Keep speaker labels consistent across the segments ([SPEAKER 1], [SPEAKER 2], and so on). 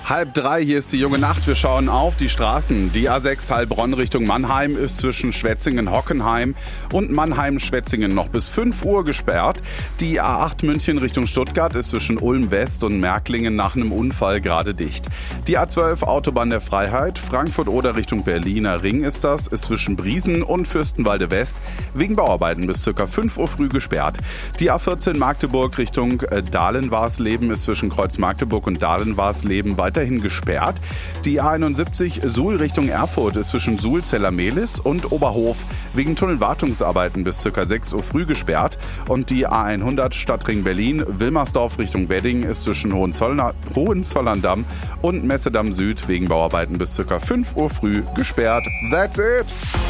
[SPEAKER 1] 2:30, hier ist die junge Nacht. Wir schauen auf die Straßen. Die A6 Heilbronn Richtung Mannheim ist zwischen Schwetzingen-Hockenheim und Mannheim-Schwetzingen noch bis 5 Uhr gesperrt. Die A8 München Richtung Stuttgart ist zwischen Ulm West und Märklingen nach einem Unfall gerade dicht. Die A12 Autobahn der Freiheit, Frankfurt-Oder Richtung Berliner Ring ist zwischen Briesen und Fürstenwalde West wegen Bauarbeiten bis ca. 5 Uhr früh gesperrt. Die A14 Magdeburg Richtung Dahlen-Warsleben ist zwischen Kreuz Magdeburg und Dahlen-Warsleben weiterhin gesperrt. Die A71 Suhl Richtung Erfurt ist zwischen Suhl-Zellermehlis und Oberhof wegen Tunnelwartungsarbeiten bis ca. 6 Uhr früh gesperrt. Und die A100 Stadtring Berlin Wilmersdorf Richtung Wedding ist zwischen Hohenzollern-Damm und Messedamm Süd wegen Bauarbeiten bis ca. 5 Uhr früh gesperrt. That's it!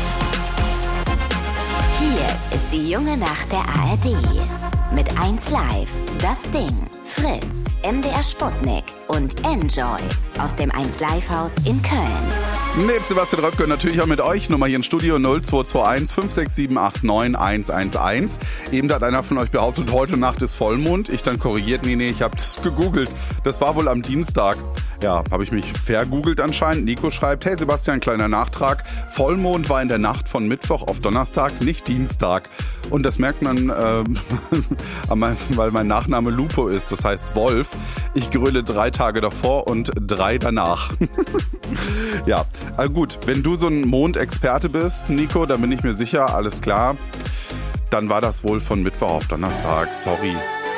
[SPEAKER 2] Hier ist die junge Nacht der ARD. Mit 1 Live, Das Ding, Fritz, MDR Sputnik und Enjoy aus dem 1 Live Haus in Köln.
[SPEAKER 1] Mit Sebastian Röpke und natürlich auch mit euch. Nummer hier im Studio 0221 56789 111. Eben hat einer von euch behauptet, heute Nacht ist Vollmond. Ich dann korrigiert, nee, ich habe das gegoogelt. Das war wohl am Dienstag. Ja, habe ich mich vergoogelt anscheinend. Nico schreibt, hey Sebastian, kleiner Nachtrag. Vollmond war in der Nacht von Mittwoch auf Donnerstag, nicht Dienstag. Und das merkt man, weil mein Nachname Lupo ist, das heißt Wolf. Ich gröle 3 Tage davor und 3 danach. Ja, gut, wenn du so ein Mondexperte bist, Nico, dann bin ich mir sicher, alles klar. Dann war das wohl von Mittwoch auf Donnerstag. Sorry.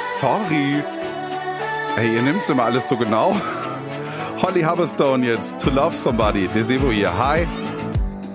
[SPEAKER 1] Hey, ihr nehmt's immer alles so genau. Holly Hubbarstone jetzt, To Love Somebody. Desebo hier. Hi.